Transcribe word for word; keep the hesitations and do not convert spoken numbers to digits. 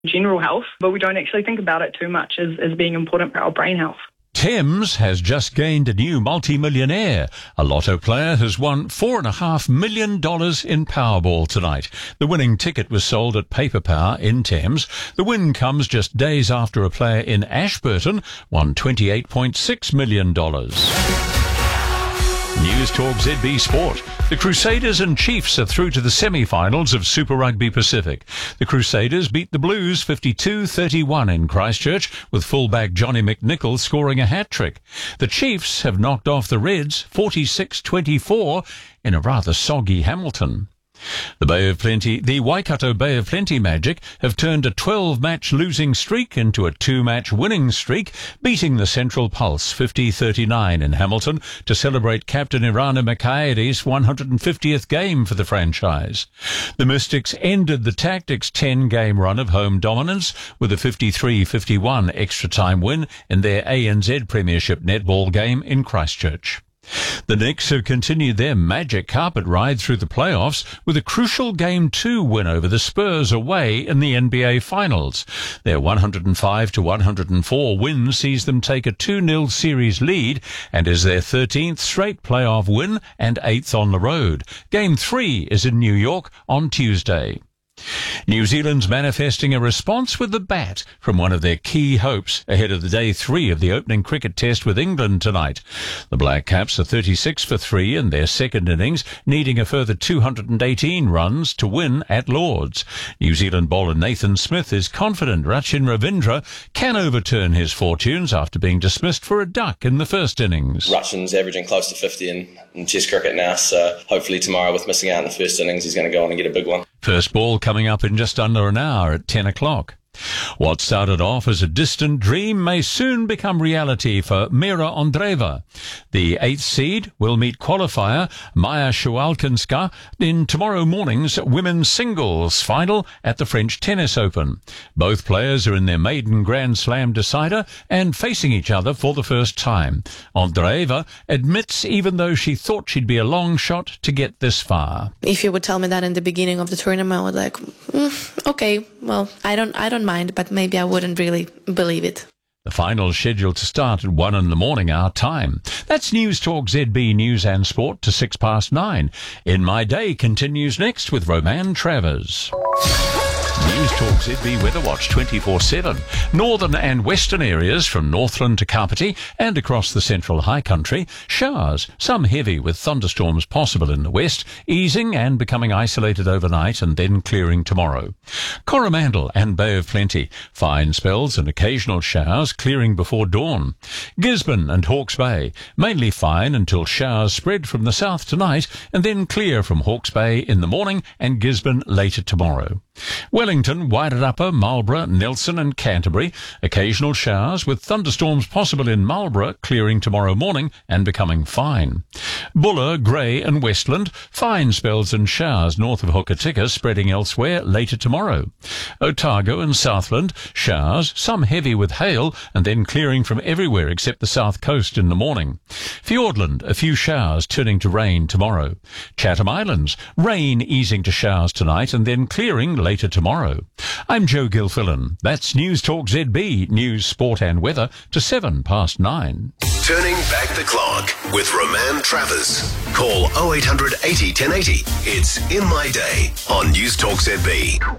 general health, but we don't actually think about it too much as, as being important for our brain health. Thames has just gained a new multi-millionaire. A lotto player has won four and a half million dollars in Powerball tonight. The winning ticket was sold at Paper Power in Thames. The win comes just days after a player in Ashburton won twenty-eight point six million dollars. News Talk Z B Sport. The Crusaders and Chiefs are through to the semi-finals of Super Rugby Pacific. The Crusaders beat the Blues fifty-two thirty-one in Christchurch, with fullback Johnny McNichol scoring a hat-trick. The Chiefs have knocked off the Reds forty-six twenty-four in a rather soggy Hamilton. The Bay of Plenty, the Waikato Bay of Plenty Magic have turned a twelve-match losing streak into a two-match winning streak, beating the Central Pulse fifty thirty-nine in Hamilton to celebrate Captain Irana Makaere's one hundred fiftieth game for the franchise. The Mystics ended the Tactics' ten-game run of home dominance with a fifty-three fifty-one extra-time win in their A N Z Premiership netball game in Christchurch. The Knicks have continued their magic carpet ride through the playoffs with a crucial Game two win over the Spurs away in the N B A Finals. Their one hundred five to one hundred four win sees them take a two nil series lead and is their thirteenth straight playoff win and eighth on the road. Game three is in New York on Tuesday. New Zealand's manifesting a response with the bat from one of their key hopes ahead of the day three of the opening cricket test with England tonight. The Black Caps are thirty-six for three in their second innings, needing a further two hundred eighteen runs to win at Lord's. New Zealand bowler Nathan Smith is confident Rachin Ravindra can overturn his fortunes after being dismissed for a duck in the first innings. Rachin's averaging close to fifty in, in Test cricket now, so hopefully tomorrow, with missing out in the first innings, he's going to go on and get a big one. First ball coming up in just under an hour at ten o'clock. What started off as a distant dream may soon become reality for Mira Andreeva. The eighth seed will meet qualifier Maya Shualkinska in tomorrow morning's women's singles final at the French Tennis Open. Both players are in their maiden Grand Slam decider and facing each other for the first time. Andreeva admits even though she thought she'd be a long shot to get this far. If you would tell me that in the beginning of the tournament, I would like, mm, okay, well, I don't, I don't mind, but maybe I wouldn't really believe it. The final's scheduled to start at one in the morning our time. That's News Talk Z B News and Sport to six past nine. In My Day continues next with Roman Travers. News Talk Z B Weather Watch twenty-four seven. Northern and western areas from Northland to Kapiti and across the central high country. Showers, some heavy with thunderstorms possible in the west, easing and becoming isolated overnight and then clearing tomorrow. Coromandel and Bay of Plenty. Fine spells and occasional showers clearing before dawn. Gisborne and Hawke's Bay. Mainly fine until showers spread from the south tonight and then clear from Hawke's Bay in the morning and Gisborne later tomorrow. Wellington, Wairarapa, Marlborough, Nelson and Canterbury. Occasional showers with thunderstorms possible in Marlborough, clearing tomorrow morning and becoming fine. Buller, Grey and Westland. Fine spells and showers north of Hokitika, spreading elsewhere later tomorrow. Otago and Southland. Showers, some heavy with hail and then clearing from everywhere except the south coast in the morning. Fiordland, a few showers turning to rain tomorrow. Chatham Islands. Rain easing to showers tonight and then clearing later tomorrow. I'm Joe Gilfillan. That's News Talk Z B, news, sport and weather to seven past nine. Turning back the clock with Roman Travers. Call oh eight hundred eighty ten eighty. It's In My Day on News Talk Z B.